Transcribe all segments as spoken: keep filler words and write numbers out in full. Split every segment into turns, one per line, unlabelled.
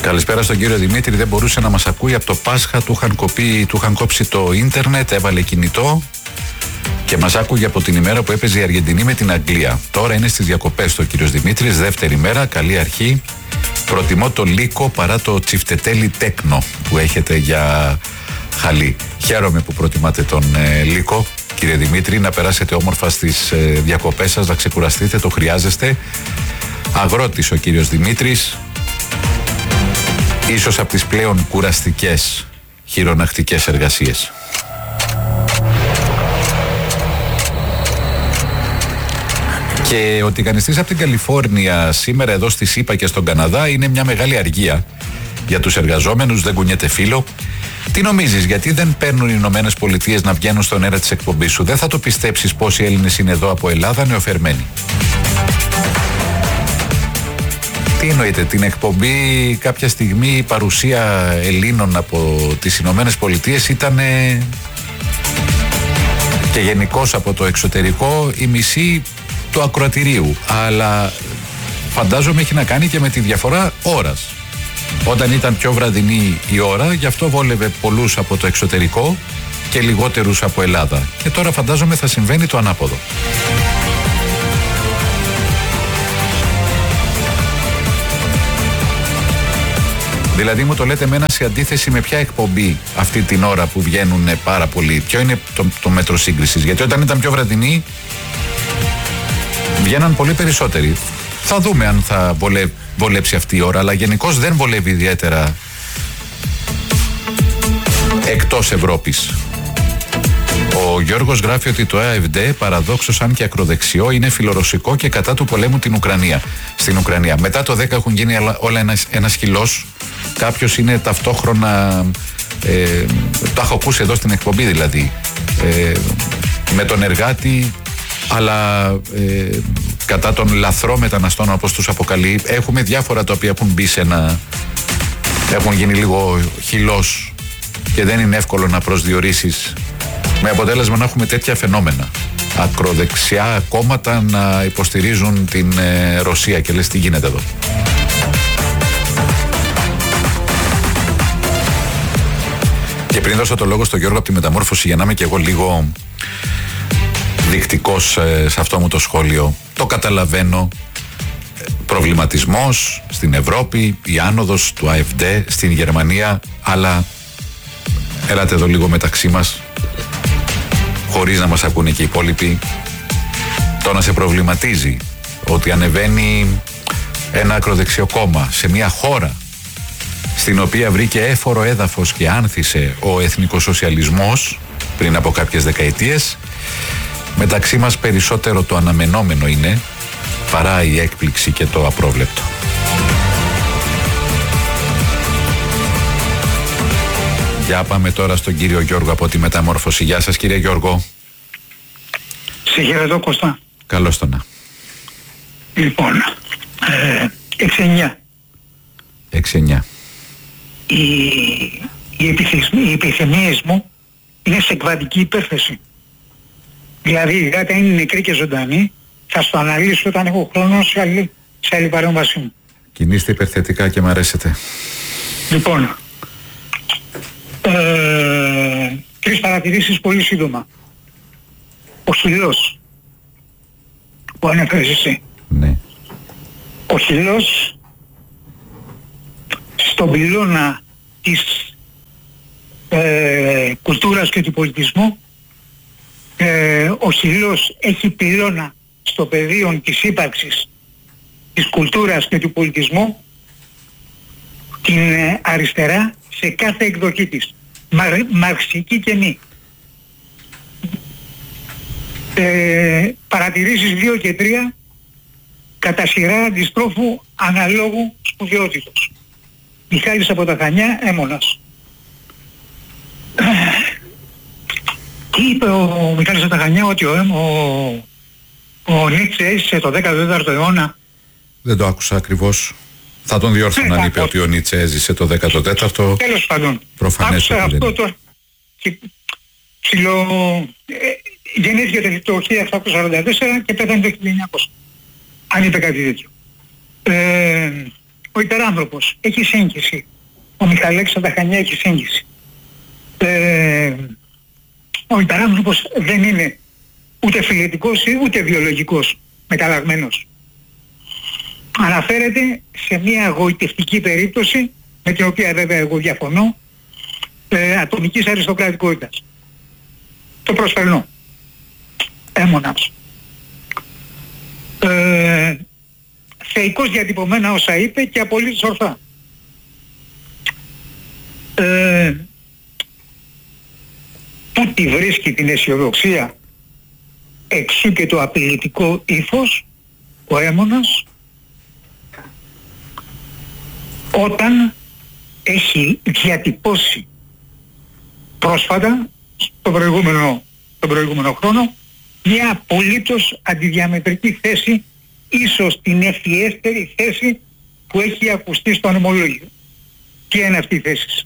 Καλησπέρα στον κύριο Δημήτρη. Δεν μπορούσε να μας ακούει από το Πάσχα. Του είχαν, κοπεί, του είχαν κόψει το ίντερνετ, έβαλε κινητό και μας άκουγε από την ημέρα που έπαιζε η Αργεντινή με την Αγγλία. Τώρα είναι στις διακοπές ο κύριος Δημήτρης. Δεύτερη μέρα, καλή αρχή. Προτιμώ το Λύκο παρά το τσιφτετέλι τέκνο που έχετε για χαλί. Χαίρομαι που προτιμάτε τον ε, Λύκο, κύριε Δημήτρη. Να περάσετε όμορφα στις ε, διακοπές σας, να ξεκουραστείτε, το χρειάζεστε. Αγρότης ο κύριος Δημήτρης. Ίσως από τις πλέον κουραστικές χειρονακτικές εργασίες. Και ο τηγανιστής από την Καλιφόρνια σήμερα εδώ στη ΣΥΠΑ και στον Καναδά είναι μια μεγάλη αργία για τους εργαζόμενους, δεν κουνιέται φύλλο. Τι νομίζεις, γιατί δεν παίρνουν οι Ηνωμένες Πολιτείες να βγαίνουν στον αέρα της εκπομπής σου? Δεν θα το πιστέψεις πόσοι Έλληνες είναι εδώ από Ελλάδα νεοφερμένοι. Τι εννοείται, την εκπομπή κάποια στιγμή η παρουσία Ελλήνων από τις Ηνωμένες Πολιτείες ήταν και γενικώς από το εξωτερικό η μισή του ακροατηρίου, αλλά φαντάζομαι έχει να κάνει και με τη διαφορά ώρας. Όταν ήταν πιο βραδινή η ώρα, γι' αυτό βόλευε πολλούς από το εξωτερικό και λιγότερους από Ελλάδα. Και τώρα φαντάζομαι θα συμβαίνει το ανάποδο. Δηλαδή μου το λέτε εμένα σε αντίθεση με ποια εκπομπή αυτή την ώρα που βγαίνουν πάρα πολλοί? Ποιο είναι το, το μέτρο σύγκρισης? Γιατί όταν ήταν πιο βραδινή βγαίναν πολύ περισσότεροι. Θα δούμε αν θα βολε, βολέψει αυτή η ώρα, αλλά γενικώς δεν βολεύει ιδιαίτερα εκτός Ευρώπης. Ο Γιώργος γράφει ότι το ΑΕΒΔ, παραδόξως αν και ακροδεξιό, είναι φιλορωσικό και κατά του πολέμου την Ουκρανία, στην Ουκρανία. Μετά το δέκα έχουν γίνει όλα ένας, ένας χυλός. Κάποιος είναι ταυτόχρονα, ε, το έχω ακούσει εδώ στην εκπομπή δηλαδή, ε, με τον εργάτη, αλλά ε, κατά των λαθρό μεταναστών όπως τους αποκαλεί. Έχουμε διάφορα τα οποία έχουν μπει σε ένα, έχουν γίνει λίγο χυλός και δεν είναι εύκολο να προσδιορίσεις, με αποτέλεσμα να έχουμε τέτοια φαινόμενα. Ακροδεξιά κόμματα να υποστηρίζουν την ε, Ρωσία και λες τι γίνεται εδώ. Και πριν δώσω το λόγο στον Γιώργο από τη Μεταμόρφωση, για να είμαι και εγώ λίγο δεικτικός ε, σε αυτό μου το σχόλιο, το καταλαβαίνω. Προβληματισμός στην Ευρώπη, η άνοδος του ΑΕΒΔ στην Γερμανία, αλλά έλατε εδώ λίγο μεταξύ μας, χωρίς να μας ακούνε και οι υπόλοιποι. Το να σε προβληματίζει ότι ανεβαίνει ένα ακροδεξιό κόμμα σε μια χώρα στην οποία βρήκε έφορο έδαφος και άνθησε ο εθνικοσοσιαλισμός πριν από κάποιες δεκαετίες, μεταξύ μας περισσότερο το αναμενόμενο είναι παρά η έκπληξη και το απρόβλεπτο. Για πάμε τώρα στον κύριο Γιώργο από τη Μεταμόρφωση. Γεια σας κύριε Γιώργο.
Σε χαιρετώ Κωστά.
Καλώς το να.
Λοιπόν, ε, έξι εννιά.
έξι εννιά.
Οι, οι, οι επιθυμίες μου είναι σε εκβατική υπέρθεση. Δηλαδή η γάτα είναι νεκρή και ζωντανή. Θα στο αναλύσω όταν έχω χρόνο σε άλλη, σε άλλη παρέμβασή μου.
Κινείστε υπερθετικά και μ' αρέσετε.
Λοιπόν, ε, τρεις παρατηρήσεις πολύ σύντομα. Ο χυλός που ανέφερες εσύ.
Ναι.
Ο χυλός στον πυλώνα της ε, κουλτούρας και του πολιτισμού, ε, ο χυλός έχει πυλώνα στο πεδίο της ύπαρξης της κουλτούρας και του πολιτισμού την ε, αριστερά σε κάθε εκδοχή της, Μαρ, μαρξική και μη. Ε, παρατηρήσεις δύο και τρία κατά σειρά αντιστρόφου αναλόγου σπουδαιότητος. Μιχάλης από τα Χανιά, Έμονας. Τι είπε ο Μιχάλης από τα Χανιά? Ότι ο, ο, ο Νίτσε έζησε το δέκατο τέταρτο αιώνα.
Δεν το άκουσα ακριβώς. Θα τον διόρθωνα αν είπε ότι ο Νίτσε έζησε το δέκατο τέταρτο.
Τέλος πάντων.
Προφανές ότι
αυτό
δεν
το ψηλό... Ε, γεννήθηκε το χίλια επτακόσια σαράντα τέσσερα και πέθανε το χίλια εννιακόσια. Αν είπε κάτι τέτοιο. Ε, ο υπεράνθρωπος έχει σύγχυση. Ο Μιχαλέξης από τα Χανιά έχει σύγχυση. Ε, ο υπεράνθρωπος δεν είναι ούτε φιλετικός ούτε βιολογικός μεταλλαγμένος. Αναφέρεται σε μια εγωιτευτική περίπτωση, με την οποία βέβαια εγώ διαφωνώ, ε, ατομικής αριστοκρατικότητας. Το προσπερνώ. Έμονας. Ε, θεϊκώς διατυπωμένα όσα είπε και απολύτως ορθά. Ε, πού τη βρίσκει την αισιοδοξία, εξού και το απειλητικό ύφος, ο Έμονας, όταν έχει διατυπώσει πρόσφατα, στον προηγούμενο, τον προηγούμενο χρόνο, μια απολύτως αντιδιαμετρική θέση, ίσως την ευφιέστερη θέση που έχει ακουστεί στο νομολόγιο. Ποια είναι αυτή η θέση?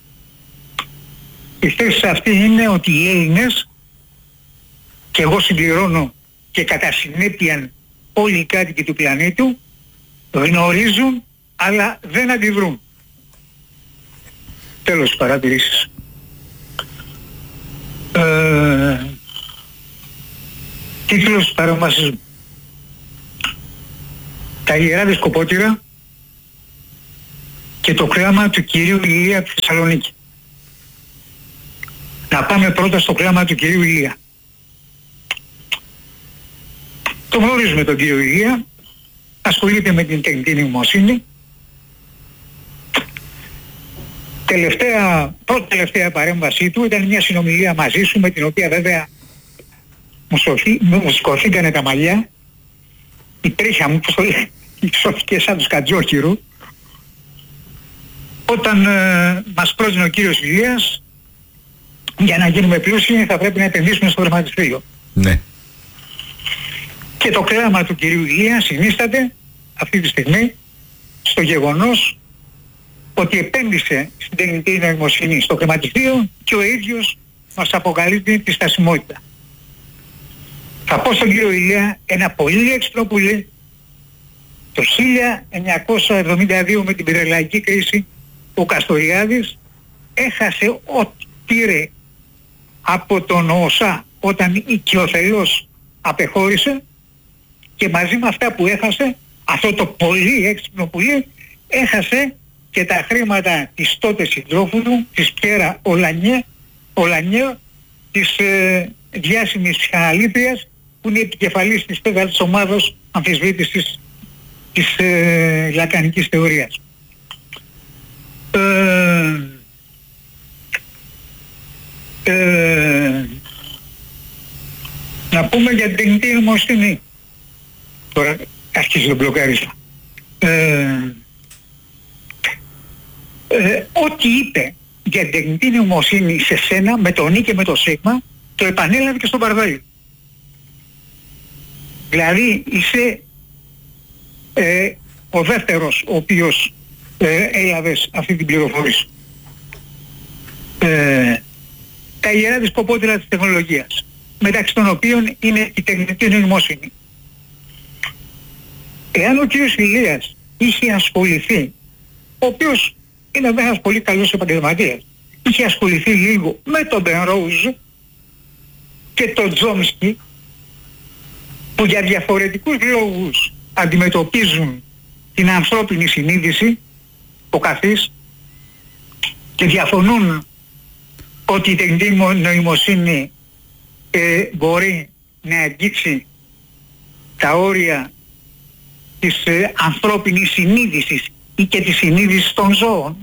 Η θέση αυτή είναι ότι οι Έλληνες, και εγώ συμπληρώνω και κατά συνέπεια όλοι οι κάτοικοι του πλανήτου, γνωρίζουν αλλά δεν αντιδρούν. Τέλος της παρατηρήσεις. Ε, τίτλος της παρέμβασης μου. Τα Ιερά Δισκοπότηρα και το κλάμα του κυρίου Ηλία από τη Θεσσαλονίκη. Να πάμε πρώτα στο κλάμα του κυρίου Ηλία. Το γνωρίζουμε τον κύριο Ηλία, ασχολείται με την τεχνητή νοημοσύνη. Τελευταία, πρώτη τελευταία παρέμβασή του ήταν μια συνομιλία μαζί σου, με την οποία βέβαια μου, σωθεί, μου σκοθήκανε τα μαλλιά, η τρίχα μου σώθηκε σαν του Σκατζόχυρου, όταν ε, μας πρότεινε ο κύριος Ηλίας, για να γίνουμε πλούσιοι θα πρέπει να επενδύσουμε στο χρηματιστήριο. Ναι. Και το κλάμα του κυρίου Ηλία συνίσταται αυτή τη στιγμή στο γεγονός ότι επένδυσε στην τεχνητή νοημοσύνη στο χρηματιστήριο και ο ίδιος μας αποκαλύπτει τη στασιμότητα. Θα πω στον κύριο Ηλία ένα πολύ έξυπνο πουλί. Το χίλια εννιακόσια εβδομήντα δύο με την πυρελαϊκή κρίση, ο Καστοριάδης έχασε ό,τι πήρε από τον ΟΣΑ όταν η Οικειοθελώς απεχώρησε, και μαζί με αυτά που έχασε, αυτό το πολύ έξυπνο πουλί, έχασε και τα χρήματα της τότε συντρόφου του, της Πιέρα Ολανιέ, Ολανιέ, της ε, διάσημης ψυχαναλήτριας, που είναι επικεφαλής της τέταρτης ομάδος αμφισβήτησης της ε, λακανικής θεωρίας. Ε, ε, να πούμε για την τεχνητή νοημοσύνη. Τώρα αρχίζει το μπλοκάρισμα. Ε, ε, ό,τι είπε για την τεχνητή νοημοσύνη σε σένα, με τον Νί και με το Σίγμα, το επανέλαβε και στον Παρδάλη. Δηλαδή είσαι ε, ο δεύτερος ο οποίος ε, έλαβες αυτή την πληροφορία. Ε, τα Ιερά Δισκοπότηρα της τεχνολογίας, μεταξύ των οποίων είναι η τεχνητή νοημοσύνη. Εάν ο κύριος Ηλίας είχε ασχοληθεί, ο οποίος είναι ένας πολύ καλός επαγγελματίας, είχε ασχοληθεί λίγο με τον Μπενρόουζ και τον Τζόμσκι, που για διαφορετικούς λόγους αντιμετωπίζουν την ανθρώπινη συνείδηση, ο καθής, και διαφωνούν ότι η τεχνητή νοημοσύνη ε, μπορεί να αγγίξει τα όρια της ε, ανθρώπινης συνείδησης ή και της συνείδησης των ζώων,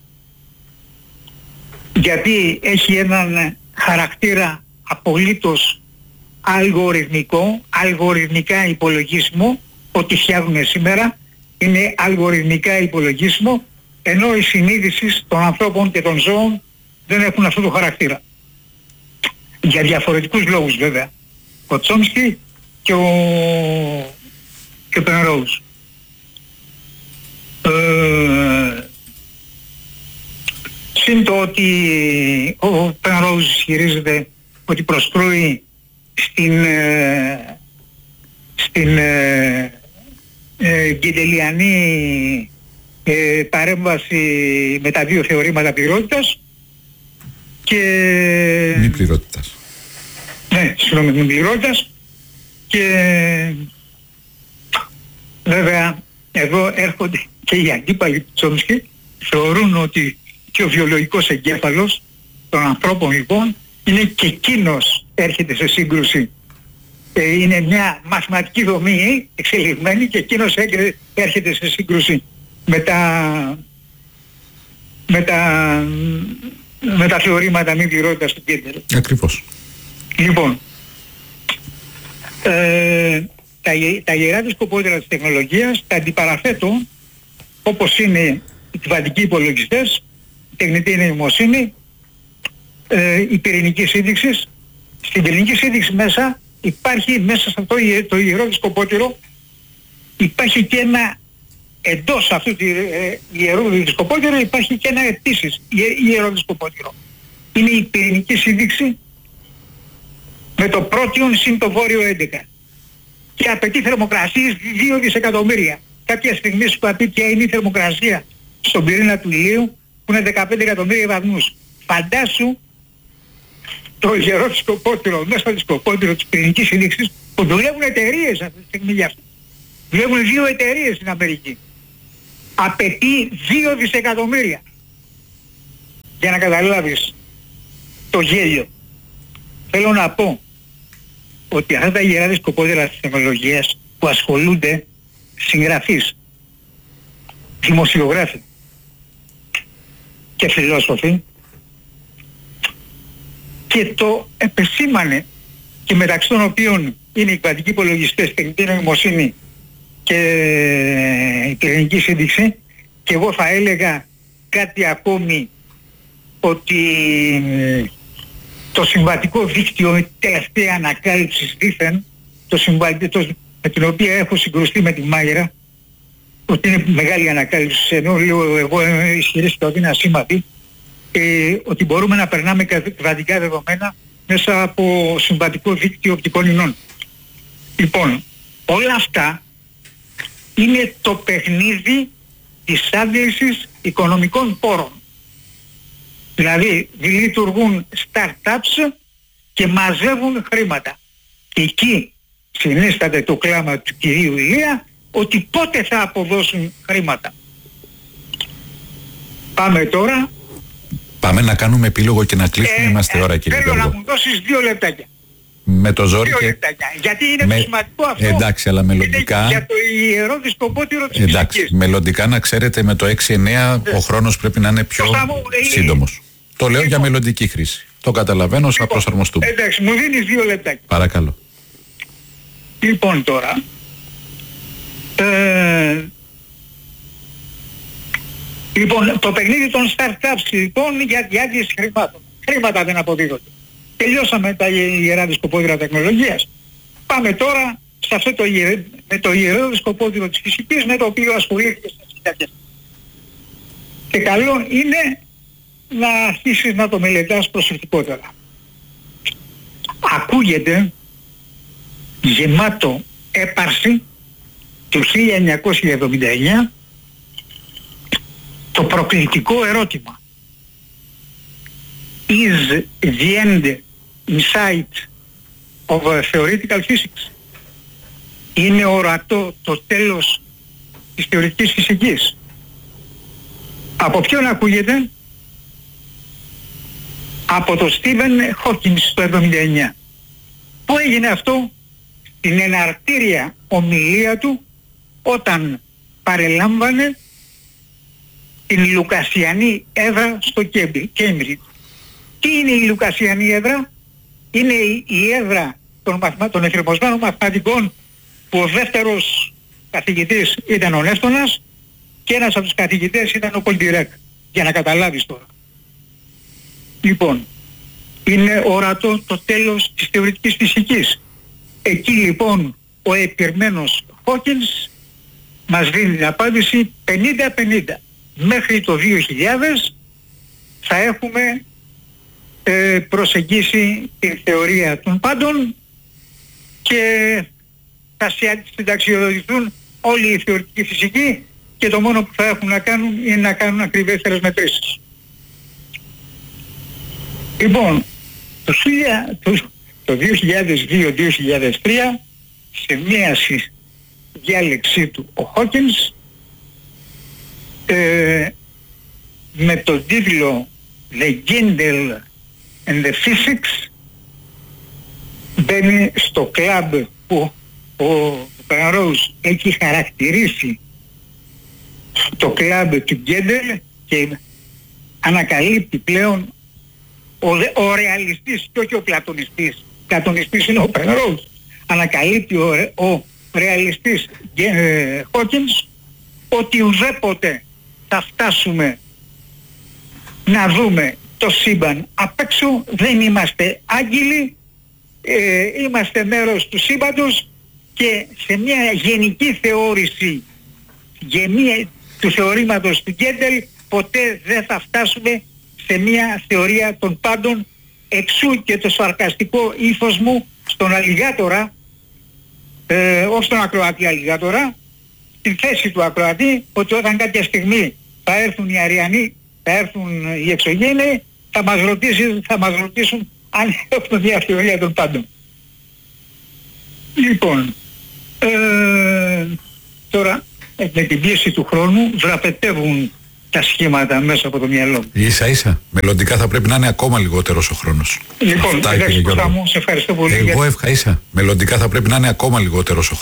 γιατί έχει έναν χαρακτήρα απολύτως αλγοριθμικό, αλγοριθμικά υπολογίσιμο. Ό,τι φτιάχνουν σήμερα είναι αλγοριθμικά υπολογίσιμο, ενώ η συνείδηση των ανθρώπων και των ζώων δεν έχουν αυτό το χαρακτήρα. Για διαφορετικούς λόγους βέβαια. Ο Τσόμσκι και ο, και ο Πενρόουζ. Ε, συν το ότι ο Πενρόουζ ισχυρίζεται ότι προσκρούει στην, ε, στην ε, ε, γκεντελιανή ε, παρέμβαση με τα δύο θεωρήματα πληρότητας και...
Μη πληρότητας.
Ναι, συγγνώμη, μη πληρότητας και βέβαια εδώ έρχονται και οι αντίπαλοι του Τσόμσκι, θεωρούν ότι και ο βιολογικός εγκέφαλος των ανθρώπων λοιπόν είναι και εκείνος έρχεται σε σύγκρουση. Ε, είναι μια μαθηματική δομή εξελιγμένη και εκείνος έρχεται σε σύγκρουση με τα, με τα, με τα θεωρήματα μη πληρότητας του Κέντελ.
Ακριβώς.
Λοιπόν, ε, τα, τα ιερά δισκοπότηρα της τεχνολογίας τα αντιπαραθέτω όπως είναι οι κυβαντικοί υπολογιστές, η τεχνητή νοημοσύνη, ε, η πυρηνική σύνδεξη. Στην πυρηνική σύνδεξη μέσα υπάρχει, μέσα σε αυτό το ιερό δισκοπότηρο, υπάρχει και ένα, εντός αυτού του ε, ιερού δισκοπότηρο υπάρχει και ένα επίσης ιερό δισκοπότηρο. Είναι η πυρηνική σύνδεξη με το πρότιον συν το βόρειο έντεκα και απαιτεί θερμοκρασίες δύο δισεκατομμύρια. Κάποια στιγμή σου θα πει ποια είναι η θερμοκρασία στον πυρήνα του ηλίου που είναι δεκαπέντε εκατομμύρια βαθμούς. Φαντάσου το ιερό δισκοπότηρο, μέσα στο δισκοπότηρο της πυρηνικής σύνδεξης που δουλεύουν εταιρείες αυτή τη στιγμή για αυτό. Δουλεύουν δύο εταιρείες στην Αμερική. Απαιτεί δύο δισεκατομμύρια. Για να καταλάβεις το γέλιο. Θέλω να πω ότι αυτά τα ιερά δισκοπότηρα της τεχνολογίας που ασχολούνται συγγραφείς, δημοσιογράφοι και φιλόσοφοι και το επεσήμανε και μεταξύ των οποίων είναι οι κβαντικοί υπολογιστές, τεχνητή νοημοσύνη και η πυρηνική σύνδεξη, και εγώ θα έλεγα κάτι ακόμη, ότι το συμβατικό δίκτυο, η τελευταία ανακάλυψη δήθεν, το συμβατικό με την οποία έχω συγκρουστεί με τη Μάγερα, ότι είναι μεγάλη ανακάλυψη, ενώ λέω εγώ ισχυρίστηκα ότι είναι ασήμαντη, ε, ότι μπορούμε να περνάμε κβαντικά δεδομένα μέσα από συμβατικό δίκτυο οπτικών ινών. Λοιπόν, όλα αυτά είναι το παιχνίδι της άντλησης οικονομικών πόρων. Δηλαδή λειτουργούν startups και μαζεύουν χρήματα. Και εκεί συνίσταται το κλάμα του κυρίου Ηλία ότι πότε θα αποδώσουν χρήματα. Πάμε τώρα.
Πάμε να κάνουμε επίλογο και να κλείσουμε. Ε, Είμαστε ώρα, κύριε
Θέλω
Γιώργο.
να μου δώσεις δύο λεπτάκια.
Με το ζόρι
δύο
και...
λεπτάκια. Γιατί είναι με... το σημαντικό αυτό.
Εντάξει, αλλά μελλοντικά...
για το ιερό δισκοπότηρο της
Εντάξει,
φυσικής.
μελλοντικά να ξέρετε με το έξι εννέα ο χρόνος πρέπει να είναι πιο
μου,
σύντομος. Το λέω
λοιπόν,
για μελλοντική χρήση. Το καταλαβαίνω, θα
λοιπόν,
προσαρμοστούμε.
Εντάξει, μου δίνεις δύο λεπτάκια.
Παρακαλώ.
Λοιπόν τώρα, ε, λοιπόν το παιχνίδι των startups λοιπόν για διάρκεια χρημάτων. Χρήματα δεν αποδίδονται. Τελειώσαμε τα ιερά δισκοπότηρα τεχνολογίας. Πάμε τώρα σε αυτό το, με το ιερό δισκοπότηρο της φυσικής, με το οποίο ασχολήθηκε στις συνταγές. Και καλό είναι να αρχίσεις να το μελετάς προσεκτικότερα. Ακούγεται γεμάτο έπαρση του χίλια εννιακόσια εβδομήντα εννιά το προκλητικό ερώτημα: Is the end in sight of theoretical physics? Είναι ορατό το τέλος της θεωρητικής φυσικής? Από ποιον ακούγεται? Από τον Στίβεν Χόκινς το εβδομήντα εννιά. Πού έγινε αυτό? Στην εναρτήρια ομιλία του όταν παρελάμβανε την Λουκασιανή έδρα στο Κέμπριτζ. Τι είναι η Λουκασιανή έδρα? Είναι η έδρα των, μαθημα... των εφηρμοσμένων μαθηματικών που ο δεύτερος καθηγητής ήταν ο Νεύτωνας και ένας από τους καθηγητές ήταν ο Πολντιρέκ. Για να καταλάβεις τώρα. Λοιπόν, είναι ορατό το τέλος της θεωρητικής φυσικής. Εκεί λοιπόν ο επιρμένος Χόκινς μας δίνει την απάντηση πενήντα πενήντα. Μέχρι το δύο χιλιάδες θα έχουμε ε, προσεγγίσει την θεωρία των πάντων και θα συνταξιοδοτηθούν όλοι οι θεωρητικοί φυσικοί και το μόνο που θα έχουν να κάνουν είναι να κάνουν ακριβέστερες μετρήσεις. Λοιπόν, το, το δύο χιλιάδες δύο δύο χιλιάδες τρία σε μία διάλεξή του ο Χόκινς ε, με τον τίτλο The Gödel and the Physics μπαίνει στο κλαμπ που ο Penrose έχει χαρακτηρίσει το κλαμπ του Gödel και ανακαλύπτει πλέον ο, ο ρεαλιστής και όχι ο πλατωνιστής. Πλατωνιστής είναι ο Penrose. Ανακαλύπτει ο, ο ρεαλιστής ε, Hawkins ότι ουδέποτε θα φτάσουμε να δούμε το σύμπαν απ' έξω, δεν είμαστε άγγελοι, ε, είμαστε μέρος του σύμπαντος και σε μια γενική θεώρηση γενία, του θεωρήματος του Gödel ποτέ δεν θα φτάσουμε σε μια θεωρία των πάντων, εξού και το σαρκαστικό ύφος μου στον αλιγάτορα, ε, όχι στον ακροατή αλιγάτορα, στην θέση του ακροατή, ότι όταν κάποια στιγμή θα έρθουν οι Αριανοί, θα έρθουν οι εξωγήινοι, θα μας ρωτήσουν, θα μας ρωτήσουν αν έχουμε μια θεωρία των πάντων. Λοιπόν, ε, τώρα με την πίεση του χρόνου δραπετεύουν τα σχήματα μέσα από το μυαλό μου.
Ίσα ίσα. Μελλοντικά θα πρέπει να είναι ακόμα λιγότερος ο χρόνος.
Λοιπόν, εντάξει, μου, σε ευχαριστώ πολύ.
Εγώ ευχαριστώ. Μελλοντικά θα πρέπει να είναι ακόμα λιγότερος ο χρόνος.